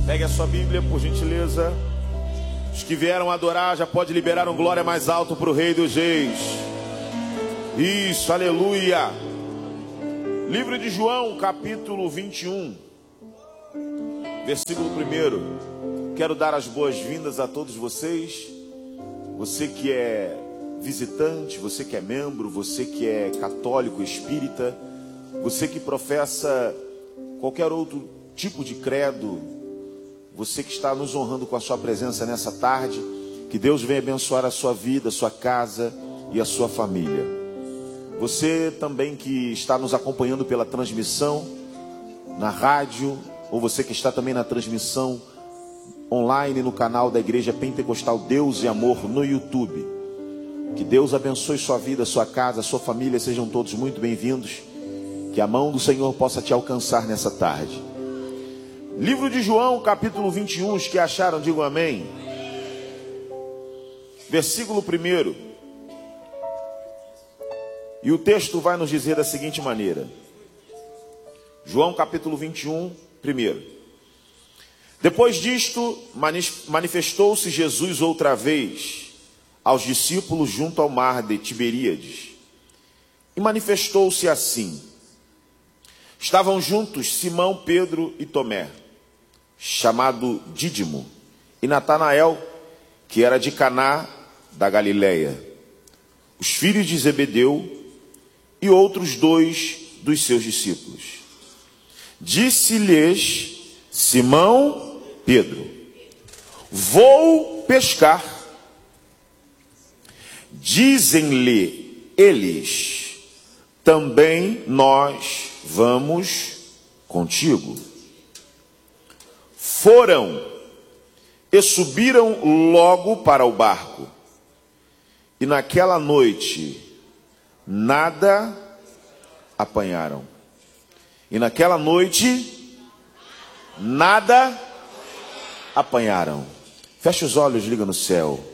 Pegue a sua Bíblia, por gentileza. Os que vieram adorar já pode liberar um glória mais alto para o Rei dos Reis. Isso, aleluia. Livro de João, capítulo 21, versículo 1. Quero dar as boas-vindas a todos vocês. Você que é visitante, você que é membro, você que é católico, espírita, você que professa qualquer outro tipo de credo, você que está nos honrando com a sua presença nessa tarde, que Deus venha abençoar a sua vida, a sua casa e a sua família. Você também que está nos acompanhando pela transmissão na rádio, ou você que está também na transmissão online no canal da Igreja Pentecostal Deus e Amor no YouTube. Que Deus abençoe sua vida, sua casa, sua família, sejam todos muito bem-vindos. Que a mão do Senhor possa te alcançar nessa tarde. Livro de João, capítulo 21, os que acharam, digam amém. Versículo 1. E o texto vai nos dizer da seguinte maneira. João, capítulo 21, 1. Depois disto, manifestou-se Jesus outra vez aos discípulos junto ao mar de Tiberíades. E manifestou-se assim. Estavam juntos Simão, Pedro e Tomé, chamado Dídimo, e Natanael, que era de Caná da Galileia, os filhos de Zebedeu e outros 2 dos seus discípulos. Disse-lhes Simão Pedro: vou pescar. Dizem-lhe eles: também nós vamos contigo. Foram e subiram logo para o barco, e naquela noite nada apanharam. E naquela noite nada apanharam. Feche os olhos, liga no céu.